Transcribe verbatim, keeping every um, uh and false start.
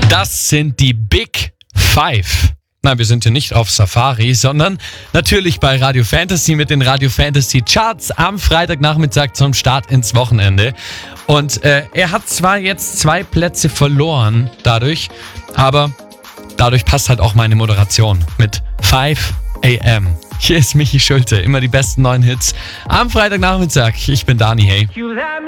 Das sind die Big Five. Nein, wir sind hier nicht auf Safari, sondern natürlich bei Radio Fantasy mit den Radio Fantasy Charts am Freitagnachmittag zum Start ins Wochenende. Und äh, er hat zwar jetzt zwei Plätze verloren dadurch, aber dadurch passt halt auch meine Moderation mit five a.m. Hier ist Michi Schulte, immer die besten neuen Hits am Freitagnachmittag. Ich bin Dani, hey.